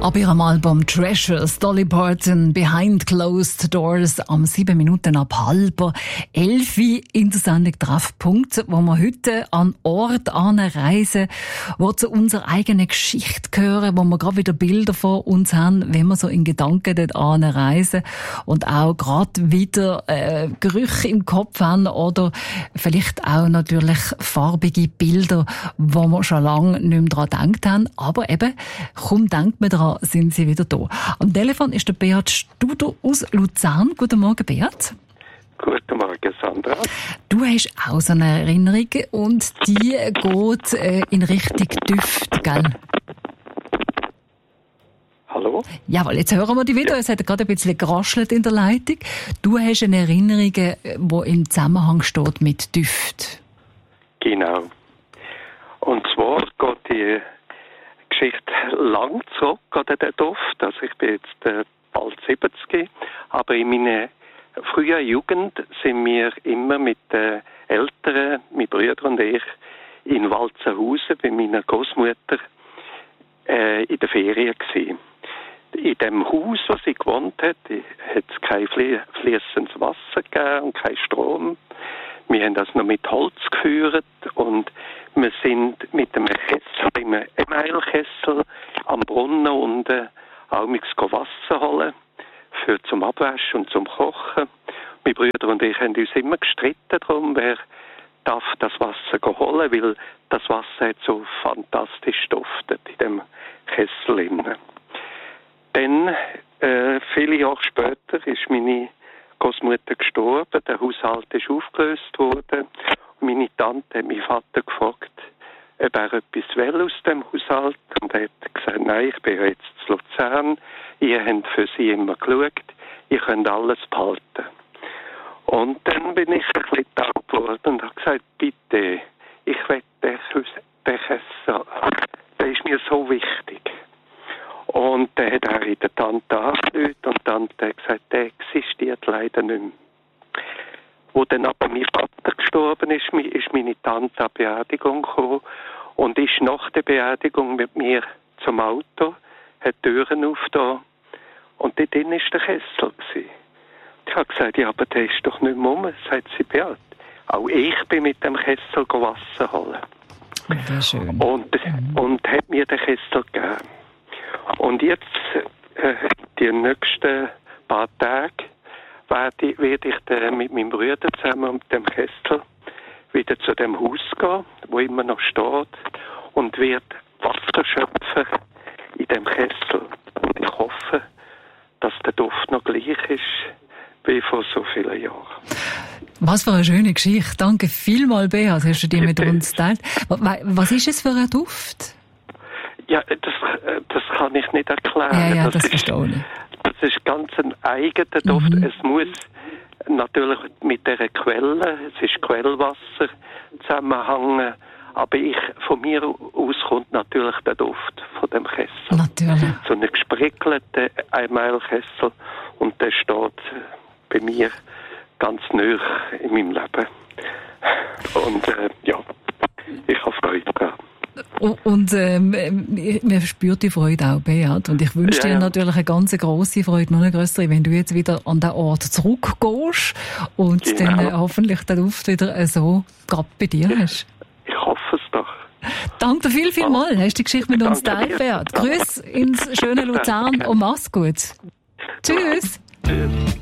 Ab ihrem Album Treasures, Dolly Parton, Behind Closed Doors, am 7 Minuten ab 10:30 in der Sendung Treffpunkt, wo wir heute an Ort anreisen, wo zu unserer eigenen Geschichte gehören, wo wir gerade wieder Bilder vor uns haben, wenn wir so in Gedanken dort anreisen und auch gerade wieder Gerüche im Kopf haben oder vielleicht auch natürlich farbige Bilder, wo wir schon lange nicht mehr daran gedacht haben. Aber eben, kaum denkt man daran, sind sie wieder da. Am Telefon ist der Beat Studer aus Luzern. Guten Morgen, Beat. Guten Morgen, Sandra. Du hast auch so eine Erinnerung und die geht in Richtung Düfte, gell? Hallo? Jawohl, jetzt hören wir dich wieder. Es hat gerade ein bisschen geraschelt in der Leitung. Du hast eine Erinnerung, die im Zusammenhang steht mit Düften. Genau. Und zwar geht die Geschichte lang zurück, oder der Duft. Also ich bin jetzt bald 70, aber in meiner frühen Jugend sind wir immer mit den Eltern, mein Bruder und ich, in Walzenhausen bei meiner Großmutter in der Ferien gewesen. In dem Haus, wo sie gewohnt hat, hat es kein fließendes Wasser gegeben und kein Strom. Wir haben das noch mit Holz geführt und wir sind mit einem Kessel, einem Emailkessel am Brunnen unten auch Wasser holen für zum Abwaschen und zum Kochen. Mein Bruder und ich haben uns immer gestritten darum, wer darf das Wasser holen, weil das Wasser hat so fantastisch duftet in dem Kessel innen. Dann, viele Jahre später, ist meine Großmutter gestorben, der Haushalt ist aufgelöst worden. Und meine Tante hat meinen Vater gefragt, ob er etwas will aus dem Haushalt. Und er hat gesagt, nein, ich bin jetzt zu Luzern, ihr habt für sie immer geschaut, ihr könnt alles behalten. Und dann bin ich ein bisschen taub geworden und habe gesagt, bitte, ich will den Kessel, der ist mir so wichtig. Und dann hat er in der Tante angerufen und die Tante hat gesagt, der existiert leider nicht mehr. Wo dann aber mein Vater gestorben ist meine Tante an die Beerdigung gekommen und ist nach der Beerdigung mit mir zum Auto, hat Türen aufgetan und dort drin war der Kessel gewesen. Ich habe gesagt, ja, aber der ist doch nicht mehr rum, sagt sie, Beat. Auch ich bin mit dem Kessel Wasser holen. Sehr schön. Und hat mir den Kessel gegeben. Und jetzt, die nächsten paar Tage, werde ich mit meinem Bruder zusammen mit dem Kessel wieder zu dem Haus gehen, wo immer noch steht, und wird Wasser schöpfen in dem Kessel. Und ich hoffe, dass der Duft noch gleich ist wie vor so vielen Jahren. Was für eine schöne Geschichte. Danke vielmals, Beat, hast du die mit uns geteilt. Was ist es für ein Duft? Ja, das kann ich nicht erklären. Ja, das verstehe ich. Das ist ganz ein eigener Duft. Es muss natürlich mit dieser Quelle, es ist Quellwasser, zusammenhängen. Aber von mir aus kommt natürlich der Duft von dem Kessel. Natürlich. So einen gesprickelten Einmalkessel. Und der steht bei mir ganz nahe in meinem Leben. Und ja, ich habe Freude gehabt. Und man spürt die Freude auch, Beat. Und ich wünsche dir natürlich eine ganz grosse Freude, noch eine grössere, wenn du jetzt wieder an den Ort zurückgehst und dann hoffentlich den Duft wieder so gerade bei dir hast. Ich hoffe es doch. Danke dir vielmals. Hast du die Geschichte mit uns geteilt, Beat. Grüß ins schöne Luzern und mach's gut. Tschüss. Tschüss.